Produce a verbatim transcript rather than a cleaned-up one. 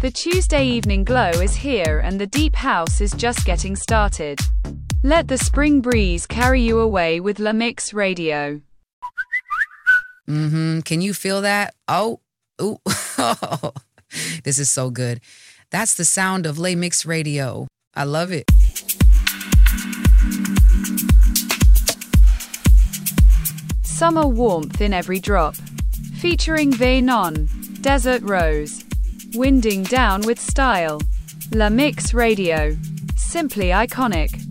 The Tuesday evening glow is here and the deep house is just getting started. Let the spring breeze carry you away with La Mix Radio. Mm-hmm. Can you feel that? Oh, ooh. This is so good. That's the sound of La Mix Radio. I love it. Summer warmth in every drop. Featuring Venon, Desert Rose. Winding down with style. La Mix Radio. Simply iconic.